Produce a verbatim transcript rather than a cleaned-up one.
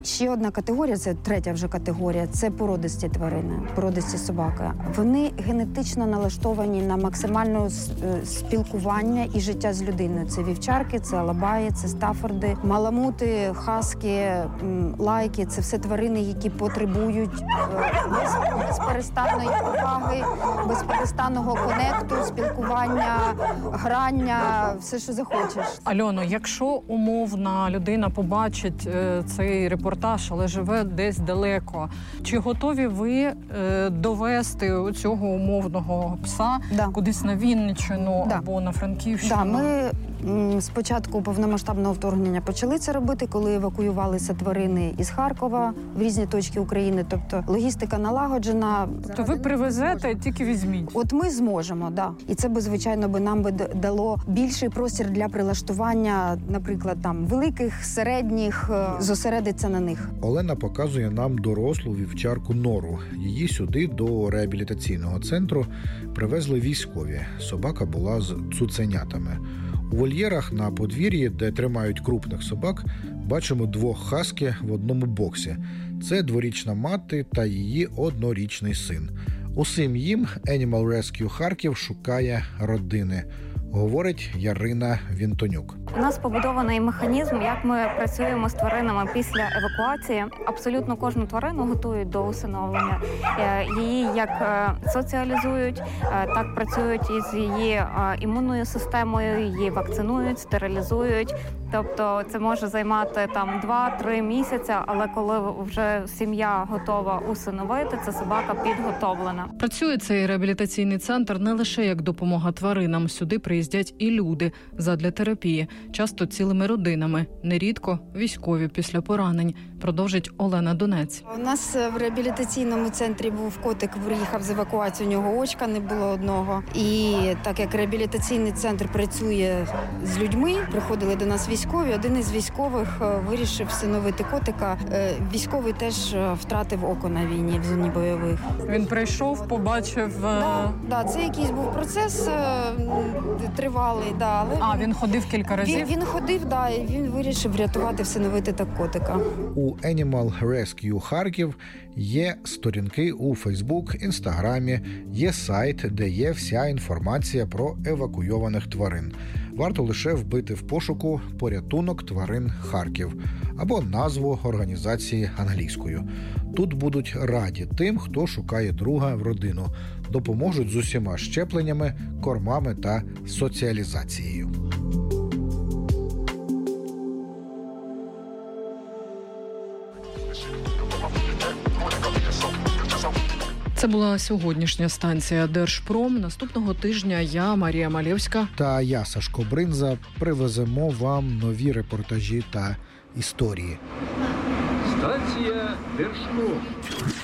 Ще одна категорія, це третя вже категорія, це породисті тварини, породисті собаки. Вони генетично налаштовані на максимальне спілкування і життя з людиною. Це вівчарки, це алабаї, це стафорди, маламути, хаски, лайки. Це все тварини, які потребують без, безперестанної уваги, безперестанного конекту, спілкування, грання, все, що захочеш. Альоно, якщо умовна людина побачить е, цей репортаж, але живе десь далеко, чи готові ви е, довести цього умовного пса да. кудись на Вінниччину да. або на Франківщину? Да, ми м, спочатку повномасштабного вторгнення почали це робити, коли евакуювалися тварини із Харкова в різні точки України. Тобто логістика налагоджена. То ви привезете, тільки візьміть. От ми зможемо, да. І це би, звичайно, би нам би дало більший простір для прилаштування, наприклад, там великих, середніх, зосередиться на них. Олена показує нам дорослу вівчарку Нору. Її сюди до реабілітаційного центру привезли військові. Собака була з цуценятами. У вольєрах на подвір'ї, де тримають крупних собак, бачимо двох хаски в одному боксі. Це дворічна мати та її однорічний син. Усім їм Animal Rescue Харків шукає родини, говорить Ярина Вінтонюк. У нас побудований механізм, як ми працюємо з тваринами після евакуації. Абсолютно кожну тварину готують до усиновлення. Її як соціалізують, так працюють із її імунною системою, її вакцинують, стерилізують. Тобто це може займати там два-три місяці, але коли вже сім'я готова усиновити, ця собака підготовлена. Працює цей реабілітаційний центр не лише як допомога тваринам. Сюди приїздять і люди задля терапії, часто цілими родинами, нерідко військові після поранень, продовжить Олена Донець. У нас в реабілітаційному центрі був котик, приїхав з евакуації, у нього очка не було одного. І так як реабілітаційний центр працює з людьми, приходили до нас військові, один із військових вирішив всиновити котика. Військовий теж втратив око на війні в зоні бойових. Він прийшов, побачив... Да, да, це якийсь був процес тривалий. Да, але а, він ходив кілька разів? Він, він ходив, да, і він вирішив врятувати, всиновити так котика. У Animal Rescue Харків є сторінки у Фейсбук, Інстаграмі, є сайт, де є вся інформація про евакуйованих тварин. Варто лише вбити в пошуку «Порятунок тварин Харків» або назву організації англійською. Тут будуть раді тим, хто шукає друга в родину. Допоможуть з усіма щепленнями, кормами та соціалізацією. Це була сьогоднішня станція Держпром. Наступного тижня я, Марія Малєвська та я, Сашко Бринза, привеземо вам нові репортажі та історії. Станція Держпром.